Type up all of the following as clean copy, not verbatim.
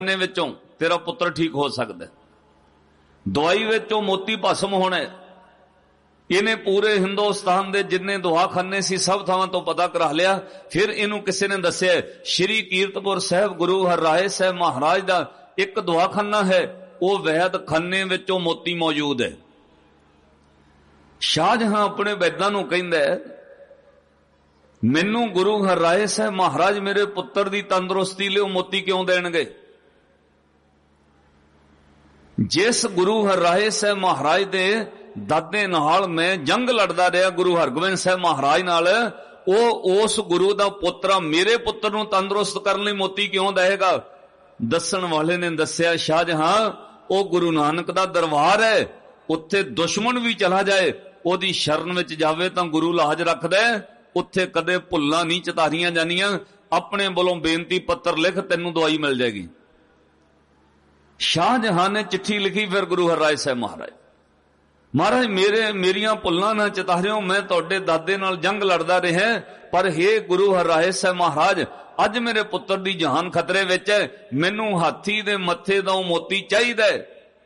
विचों तेरा पुत्र ठीक हो सकता है, दवाई विचों मोती भस्म होना है। इन्हें पूरे हिंदुस्तान के जिन्ने दवाखाने सी सब थावां तो पता करा लिया। फिर इनू किसी ने दस्या श्री कीरतपुर साहब गुरु हरराए साहब महाराज का एक दवाखाना है, वो वैद खाने विचों मोती मौजूद है। शाहजहां अपने वैद्यां नूं कहंदा है, मैनू गुरु हरराए साहब महाराज मेरे पुत्र की तंदुरुस्ती लिए मोती क्यों देणगे? जिस गुरु हरराए साहब महाराज दे दादे नाल मैं जंग लड़दा रहा गुरु हरगोबिंद साहब महाराज नाल, उस गुरु दा पुत्रा मेरे पुत्र नूं तंदुरुस्त करने लई मोती क्यों देगा? दस्सण वाले ने दस्सिया शाहजहां वो गुरु नानक दा दरबार है, उत्थे दुश्मन भी चला जाए ओदी शरण विच जावे तां गुरु लाज रखदा है, उत्थे कदे भुल्लां नहीं चतारियां जानियां। अपने वालों बेनती पत्र लिख, तैनूं दवाई मिल जाएगी। शाहजहां ने चिट्ठी लिखी फिर गुरु हरराए साहब महाराज, महाराज मेरियां भुल्लां ना चतारियों, मैं तुहाडे दादे नाल जंग लड़दा रहा, पर हे गुरु हरराए साहब महाराज अज मेरे पुत्र दी जान खतरे विच है, मैनू हाथी दे मत्थे दा मोती चाहीदा है।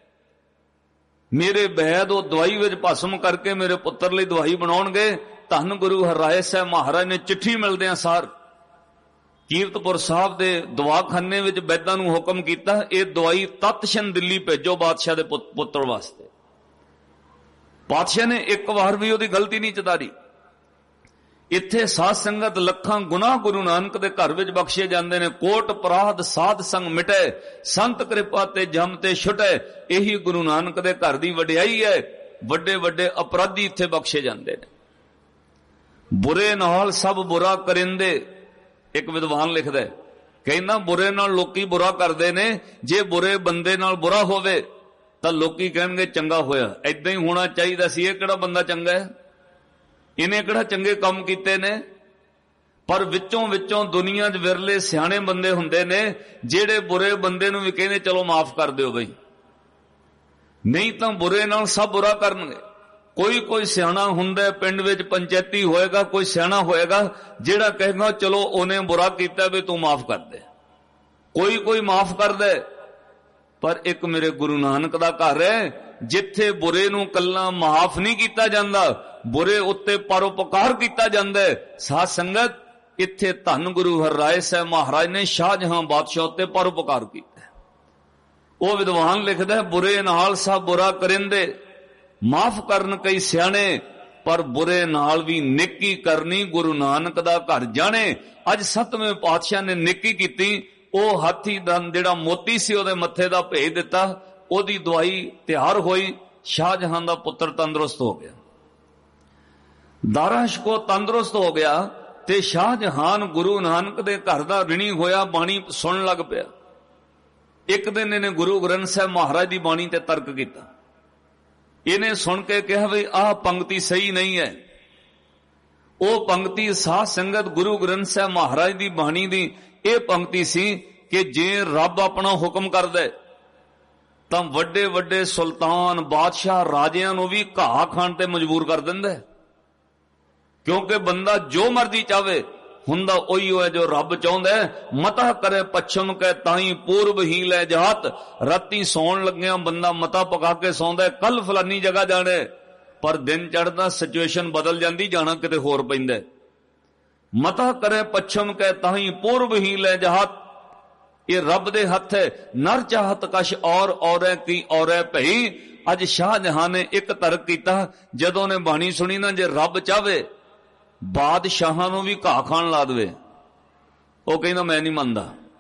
मेरे वैद वो दवाई विच भस्म करके मेरे पुत्र लई दवाई बनाउणगे। धन गुरु हरराए साहब महाराज ने चिट्ठी मिलदियां सार कीरतपुर साहब दे दवाखाने विच वैद्यां नूं हुक्म कीता, ये दवाई तत्क्षण दिल्ली भेजो बादशाह दे पुत्र वास्ते। बादशाह ने एक बार भी उहदी गलती नहीं चतारी। इत्थे साध संगत लखां गुनाह गुरु नानक दे घर विच बख्शे जांदे ने। कोट अपराध साध संग मिटे, संत कृपा ते जम ते छुटे, यही गुरु नानक दे घर दी वडियाई है। वड्डे वड्डे अपराधी इत्थे बख्शे जांदे ने। बुरे नाल सब बुरा करिंदे, एक विद्वान लिखदा है, कहना बुरे नाल लोकी बुरा करदे ने, जे बुरे बंदे नाल बुरा होवे तां लोकी कहणगे चंगा होया, ऐदां ही होना चाहिदा सी, इह किहड़ा बंदा चंगा है, इन्हें किहड़ा चंगे काम कीते ने। पर विचों विचों दुनिया च विरले सियाणे बंदे हुंदे ने जेड़े बुरे बंदे नूं भी कहंदे चलो माफ कर दिओ बई, नहीं तां बुरे नाल सब बुरा करनगे। कोई सियाणा हुंदा पिंड विच पंचायती होएगा, कोई सियाणा होएगा जेड़ा कहेगा चलो उन्हें बुरा कीता भी तू माफ कर दे, कोई माफ कर दे। पर एक मेरे गुरु नानक दा घर है जिथे बुरे नूं कल्ला माफ नहीं कीता जांदा, बुरे उत्ते परोपकार कीता जांदा है। साध संगत इत्थे धन गुरु हरराए साहब महाराज ने शाहजहां बादशाह उत्ते परोपकार कीता। वो विद्वान लिखदा है, बुरे नाल सब बुरा करिंदे, माफ करन कई सियाणे, पर बुरे नाल भी नेकी करनी गुरु नानक दा घर जाने। अज 7वें पातशाह ने नेकी कीती, वो हाथी दा जिहड़ा मोती सी ओदे मत्थे दा भेज दिता, ओदी दवाई तैयार होई, शाहजहां दा पुत्र तंदुरुस्त हो गया, दारा शिकोह तंदुरुस्त हो गया। ते शाहजहान गुरु नानक दे घर दा ऋणी होया, बाणी सुन लग पिया। एक दिन इन्हें गुरु ग्रंथ साहब महाराज दी बाणी ते तर्क किया। इन्हें सुन के कहा भी आह पंक्ति सही नहीं है। वो पंक्ति साध संगत गुरु ग्रंथ साहब महाराज दी बाणी दी यह पंक्ति सी कि जे रब अपना हुक्म कर दे तां वड्डे वड्डे सुल्तान बादशाह राजियां नूं भी घाह खाण ते मजबूर कर दिंदा है, क्योंकि बंदा जो मर्जी चाहे हुंदा ओही है जो रब चाहुंदा है। मता करे पच्छम के ताई पूर्व ही लै जात, राती सौण लग्या बंदा मता पका के सौंदा है, कल फलानी जगह जाने, पर दिन चढ़दा सिचुएशन बदल जाती, जाना किते होर पैंदा। मता करे पच्छम के ताई पूर्व ही लै जात, ये रब दे हथ है। नर चाहत कश और की और भई। अज शाहजहां ने एक तर्क किया, जदों ने बाणी सुनी ना, जे रब चाहे बादशाहां नूं भी घाह खाण ला देवे, वो कहना मैं नहीं मनदा।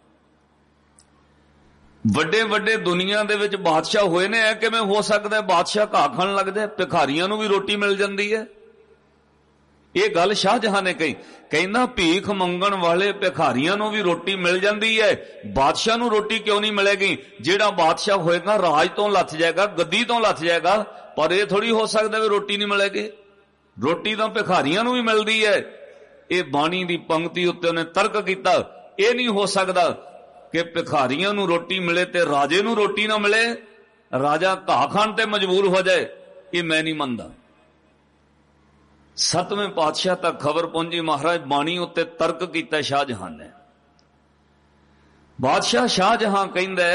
वड्डे वड्डे दुनिया दे विच बादशाह होए ने, किवें हो सकदा है बादशाह घाह खाण लगदे, भिखारियां नूं भी रोटी मिल जांदी है। ये गल शाहजहां ने कही, कहना भीख मंगण वाले भिखारियां नूं भी रोटी मिल जाती है, बादशाह नूं रोटी क्यों नहीं मिलेगी? जिहड़ा बादशाह होएगा राज तो लथ जाएगा, गद्दी तो लथ जाएगा, पर यह थोड़ी हो सकता भी रोटी नहीं मिलेगी। रोटी तो भिखारियां नूं भी मिलती है। ये बाणी की पंक्ति उत्ते उन्हें तर्क किया, यह नहीं हो सकता कि भिखारियां नूं रोटी मिले ते राजे नूं रोटी ना मिले, राजा घाह खाण ते मजबूर हो जाए, ये मैं नहीं मनदा। 7वें पातशाह तक खबर पहुंची, महाराज बाणी उत्ते तर्क किया शाहजहां ने। ਬਾਦਸ਼ਾਹ ਸ਼ਾਹਜਹਾਂ ਕਹਿੰਦਾ